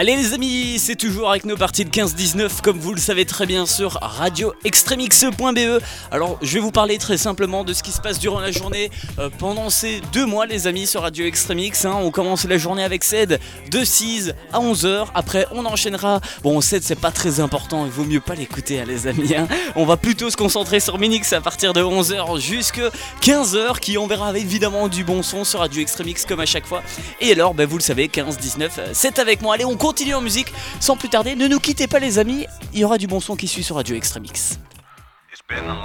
Allez les amis, c'est toujours avec nos parties de 15-19 comme vous le savez très bien sur radioextremix.be. Alors je vais vous parler très simplement de ce qui se passe durant la journée pendant ces 2 mois les amis sur Radio Extremix. On commence la journée avec Ced de 6 à 11h, après on enchaînera. Bon Ced c'est pas très important, il vaut mieux pas l'écouter les amis. On va plutôt se concentrer sur Minix à partir de 11h jusqu'à 15h qui enverra évidemment du bon son sur Radio Extremix comme à chaque fois. Et alors vous le savez 15-19 c'est avec moi. Allez on continue en musique sans plus tarder, ne nous quittez pas les amis, il y aura du bon son qui suit sur Radio Extremix.